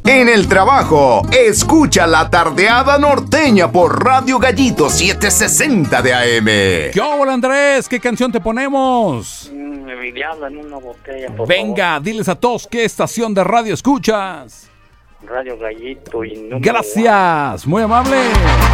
En el trabajo, escucha La Tardeada Norteña por Radio Gallito 760 de AM. ¿Qué hola, Andrés? ¿Qué canción te ponemos? Viviana en una botella, por Venga, favor. diles a todos qué estación de radio escuchas. Radio Gallito y número Gracias, muy amable.